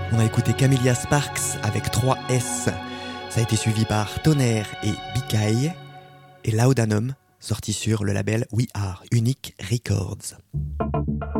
On a écouté Camellia Sparks avec 3 S. Ça a été suivi par Tonnerre et Bicaille et Laudanum, sorti sur le label We Are Unique Records.